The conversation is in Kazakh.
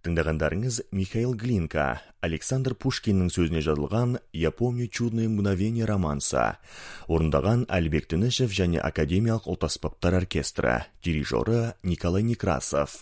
Тыңдағандарыңыз Михаил Глинка, Александр Пушкиннің сөзіне жазылған «Я помню чудные мгновения» романса. Орындаған Әлбек Тінішев және Академиялық ұлт аспаптар оркестрі. Дирижері Николай Некрасов.